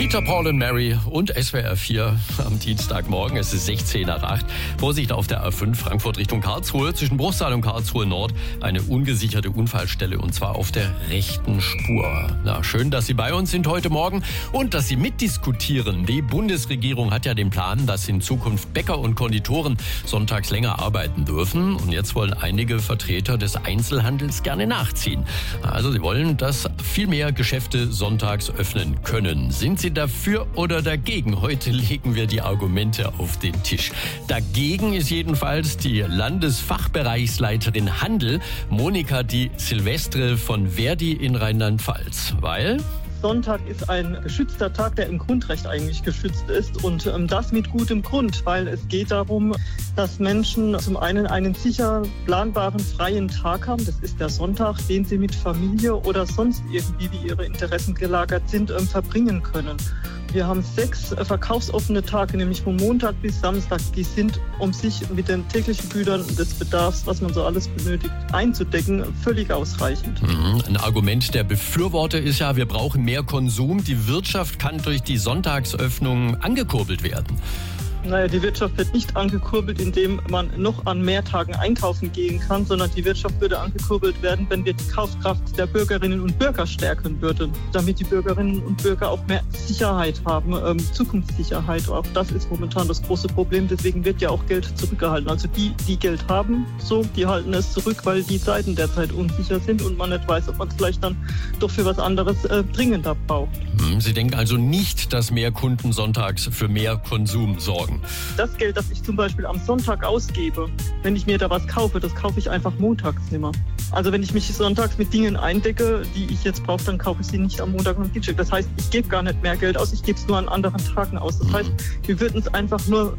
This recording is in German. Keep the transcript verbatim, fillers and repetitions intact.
Peter, Paul und Mary und S W R vier am Dienstagmorgen. Es ist sechzehn nach acht. Vorsicht auf der A fünf Frankfurt Richtung Karlsruhe. Zwischen Bruchsal und Karlsruhe Nord eine ungesicherte Unfallstelle und zwar auf der rechten Spur. Na, schön, dass Sie bei uns sind heute Morgen und dass Sie mitdiskutieren. Die Bundesregierung hat ja den Plan, dass in Zukunft Bäcker und Konditoren sonntags länger arbeiten dürfen. Und jetzt wollen einige Vertreter des Einzelhandels gerne nachziehen. Also sie wollen, dass viel mehr Geschäfte sonntags öffnen können. Sind Sie dafür oder dagegen? Heute legen wir die Argumente auf den Tisch. Dagegen ist jedenfalls die Landesfachbereichsleiterin Handel, Monika Di Silvestre von Verdi in Rheinland-Pfalz. Weil... Sonntag ist ein geschützter Tag, der im Grundrecht eigentlich geschützt ist und ähm, das mit gutem Grund, weil es geht darum, dass Menschen zum einen einen sicher planbaren, freien Tag haben, das ist der Sonntag, den sie mit Familie oder sonst irgendwie, wie ihre Interessen gelagert sind, ähm, verbringen können. Wir haben sechs äh, verkaufsoffene Tage, nämlich von Montag bis Samstag, die sind, um sich mit den täglichen Gütern des Bedarfs, was man so alles benötigt, einzudecken, völlig ausreichend. Mhm. Ein Argument der Befürworter ist ja, wir brauchen mehr Konsum. Die Wirtschaft kann durch die Sonntagsöffnung angekurbelt werden. Naja, die Wirtschaft wird nicht angekurbelt, indem man noch an mehr Tagen einkaufen gehen kann, sondern die Wirtschaft würde angekurbelt werden, wenn wir die Kaufkraft der Bürgerinnen und Bürger stärken würden, damit die Bürgerinnen und Bürger auch mehr Sicherheit haben, ähm, Zukunftssicherheit. Auch das ist momentan das große Problem, deswegen wird ja auch Geld zurückgehalten. Also die, die Geld haben, so, die halten es zurück, weil die Zeiten derzeit unsicher sind und man nicht weiß, ob man es vielleicht dann doch für was anderes äh, dringender braucht. Sie denken also nicht, dass mehr Kunden sonntags für mehr Konsum sorgen? Das Geld, das ich zum Beispiel am Sonntag ausgebe, wenn ich mir da was kaufe, das kaufe ich einfach montags immer. Also wenn ich mich sonntags mit Dingen eindecke, die ich jetzt brauche, dann kaufe ich sie nicht am Montag und am Dienstag. Das heißt, ich gebe gar nicht mehr Geld aus, ich gebe es nur an anderen Tagen aus. Das heißt, wir würden es einfach nur